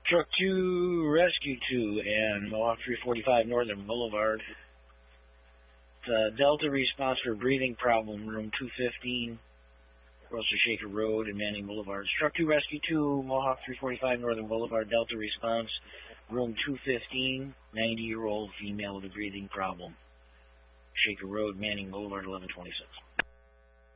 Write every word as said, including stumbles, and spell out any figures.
Truck two, Rescue two, and Mohawk three forty-five Northern Boulevard. Uh, Delta response for breathing problem, room two fifteen, across the Shaker Road and Manning Boulevard. Truck two, Rescue two, Mohawk three forty-five Northern Boulevard. Delta response, room two fifteen, ninety-year-old female with a breathing problem. Shaker Road, Manning Boulevard, eleven twenty-six.